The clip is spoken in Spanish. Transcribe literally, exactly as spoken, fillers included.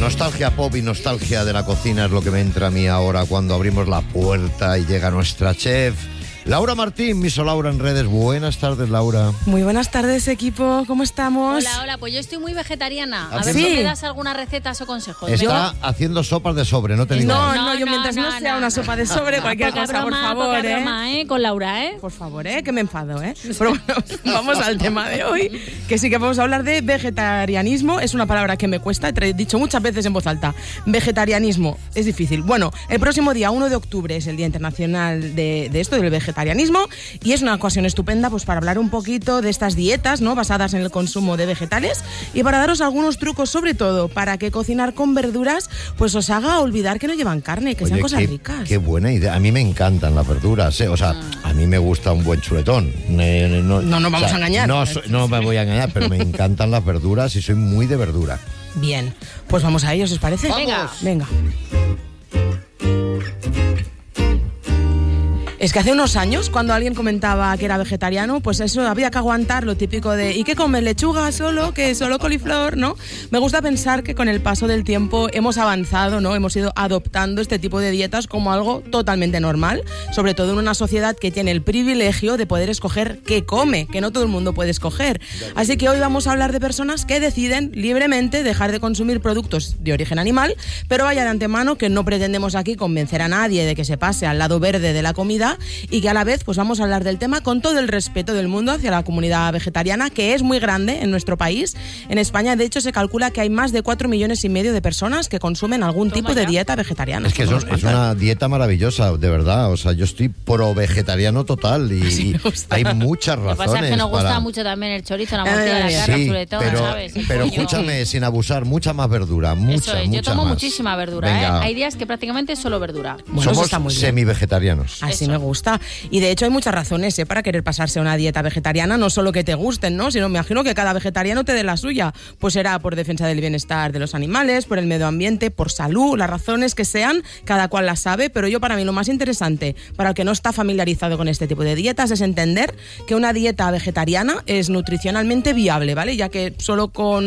Nostalgia pop y nostalgia de la cocina es lo que me entra a mí ahora cuando abrimos la puerta y llega nuestra chef Laura Martín, Miso Laura en redes. Buenas tardes, Laura. Muy buenas tardes, equipo. ¿Cómo estamos? Hola, hola. Pues yo estoy muy vegetariana. A ¿Ah, ver sí? si me das algunas recetas o consejos. Está Yo... haciendo sopas de sobre, no te digo. No, más. no, yo No, mientras no, no, sea no, una no. sopa de sobre, cualquier Poca cosa, broma, por favor, poca ¿eh? broma, ¿eh? Con Laura, ¿eh? Por favor, ¿eh? Que me enfado, ¿eh? Pero bueno, vamos al tema de hoy, que sí que vamos a hablar de vegetarianismo. Es una palabra que me cuesta, he dicho muchas veces en voz alta. Vegetarianismo, es difícil. Bueno, el próximo día, uno de octubre, es el Día Internacional de, de esto, del vegetarianismo, y es una ocasión estupenda pues para hablar un poquito de estas dietas, ¿no?, basadas en el consumo de vegetales, y para daros algunos trucos, sobre todo, para que cocinar con verduras pues os haga olvidar que no llevan carne, que Oye, sean cosas qué, ricas. Qué buena idea. A mí me encantan las verduras, ¿eh? O sea, a mí me gusta un buen chuletón. Eh, no, No nos vamos o sea, a engañar. No, so- no me voy a engañar, pero me encantan las verduras y soy muy de verdura. Bien, pues vamos a ellos, ¿os parece? Venga. Venga. Es que hace unos años, cuando alguien comentaba que era vegetariano, pues eso había que aguantar lo típico de ¿y qué comes? ¿Lechuga solo? ¿Qué solo coliflor? ¿No? Me gusta pensar que con el paso del tiempo hemos avanzado, ¿no? Hemos ido adoptando este tipo de dietas como algo totalmente normal, sobre todo en una sociedad que tiene el privilegio de poder escoger qué come, que no todo el mundo puede escoger. Así que hoy vamos a hablar de personas que deciden libremente dejar de consumir productos de origen animal, pero vaya de antemano que no pretendemos aquí convencer a nadie de que se pase al lado verde de la comida, y que a la vez pues vamos a hablar del tema con todo el respeto del mundo hacia la comunidad vegetariana, que es muy grande en nuestro país. En España, de hecho, se calcula que hay más de cuatro millones y medio de personas que consumen algún Toma tipo de ya. dieta vegetariana. Es que Son eso, unos es una dieta maravillosa, de verdad. O sea, yo estoy pro vegetariano total y, Así me y gusta. hay muchas Lo que razones pasa es que nos gusta para... mucho también el chorizo, la Eh, morcilla, la carne, Sí, el chuletón, pero, ¿sabes? El pero pollo. escúchame, sin abusar, mucha más verdura, mucha, Eso es, yo mucha tomo más. muchísima verdura, Venga. ¿eh? Hay días que prácticamente solo verdura. Bueno, eso Somos está muy bien. semi-vegetarianos. Así Eso. me gusta. Y de hecho hay muchas razones, ¿eh?, para querer pasarse a una dieta vegetariana, no solo que te gusten, ¿no?, sino me imagino que cada vegetariano te dé la suya. Pues será por defensa del bienestar de los animales, por el medio ambiente, por salud, las razones que sean, cada cual las sabe, pero yo para mí lo más interesante, para el que no está familiarizado con este tipo de dietas, es entender que una dieta vegetariana es nutricionalmente viable, ¿vale? Ya que solo con